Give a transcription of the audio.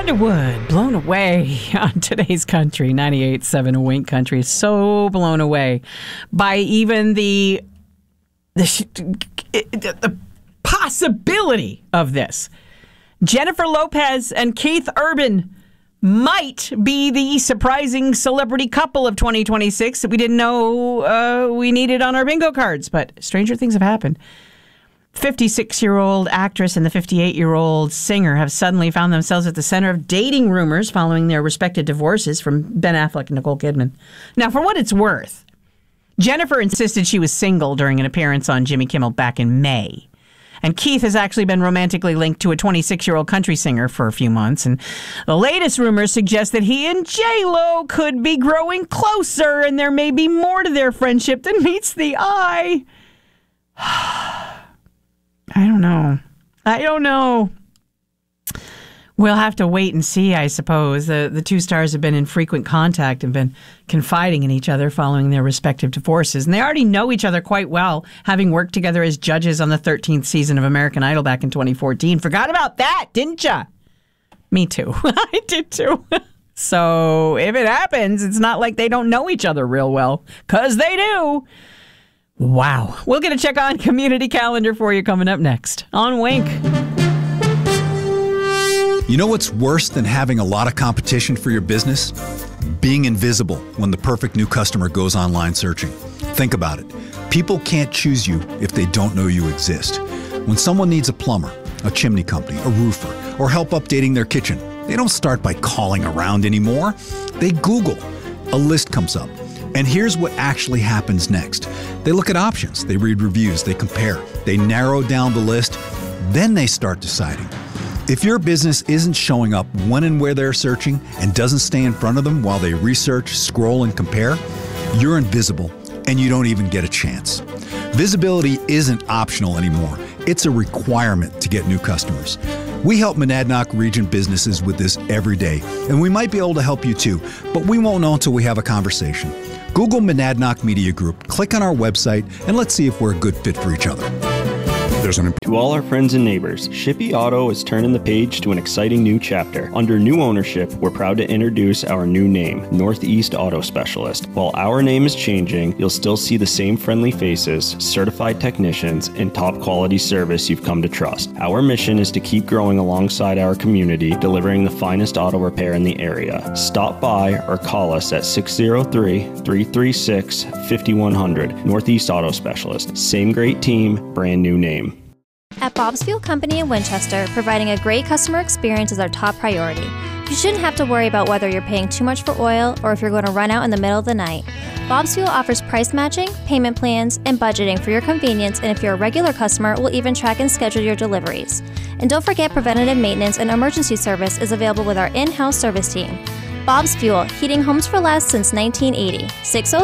Underwood, blown away on today's country. 98.7 Wink Country. So blown away by even the possibility of this. Jennifer Lopez and Keith Urban might be the surprising celebrity couple of 2026 that we didn't know we needed on our bingo cards. But stranger things have happened. 56-year-old actress and the 58-year-old singer have suddenly found themselves at the center of dating rumors following their respective divorces from Ben Affleck and Nicole Kidman. Now, for what it's worth, Jennifer insisted she was single during an appearance on Jimmy Kimmel back in May. And Keith has actually been romantically linked to a 26-year-old country singer for a few months. And the latest rumors suggest that he and J-Lo could be growing closer, and there may be more to their friendship than meets the eye. I don't know. We'll have to wait and see, I suppose. The two stars have been in frequent contact and been confiding in each other following their respective divorces. And they already know each other quite well, having worked together as judges on the 13th season of American Idol back in 2014. Forgot about that, didn't ya? Me too. I did too. So if it happens, it's not like they don't know each other real well, because they do. Wow. We'll get a check on community calendar for you coming up next on Wink. You know what's worse than having a lot of competition for your business? Being invisible when the perfect new customer goes online searching. Think about it. People can't choose you if they don't know you exist. When someone needs a plumber, a chimney company, a roofer, or help updating their kitchen, they don't start by calling around anymore. They Google. A list comes up. And here's what actually happens next. They look at options, they read reviews, they compare, they narrow down the list, then they start deciding. If your business isn't showing up when and where they're searching and doesn't stay in front of them while they research, scroll, and compare, you're invisible and you don't even get a chance. Visibility isn't optional anymore. It's a requirement to get new customers. We help Monadnock region businesses with this every day, and we might be able to help you too, but we won't know until we have a conversation. Google Monadnock Media Group, click on our website, and let's see if we're a good fit for each other. To all our friends and neighbors, Shippey Auto is turning the page to an exciting new chapter. Under new ownership, we're proud to introduce our new name, Northeast Auto Specialist. While our name is changing, you'll still see the same friendly faces, certified technicians, and top quality service you've come to trust. Our mission is to keep growing alongside our community, delivering the finest auto repair in the area. Stop by or call us at 603-336-5100. Northeast Auto Specialist. Same great team, brand new name. At Bob's Fuel Company in Winchester, providing a great customer experience is our top priority. You shouldn't have to worry about whether you're paying too much for oil or if you're going to run out in the middle of the night. Bob's Fuel offers price matching, payment plans, and budgeting for your convenience, and if you're a regular customer, we'll even track and schedule your deliveries. And don't forget, preventative maintenance and emergency service is available with our in-house service team. Bob's Fuel, heating homes for less since 1980.